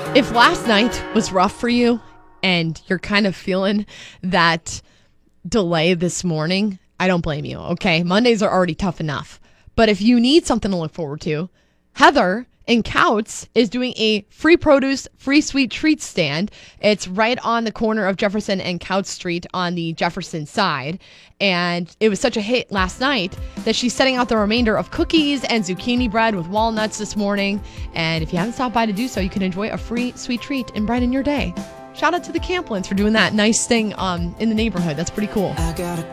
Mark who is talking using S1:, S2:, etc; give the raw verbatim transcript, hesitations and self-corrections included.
S1: If last night was rough for you and you're kind of feeling that delay this morning, I don't blame you, okay? Mondays are already tough enough. But if you need something to look forward to, Heather in Couts is doing a free produce, free sweet treats stand. It's right on the corner of Jefferson and Couts Street on the Jefferson side. And it was such a hit last night that she's setting out the remainder of cookies and zucchini bread with walnuts this morning. And if you haven't stopped by to do so, you can enjoy a free sweet treat and brighten your day. Shout out to the Camplins for doing that nice thing um, in the neighborhood. That's pretty cool.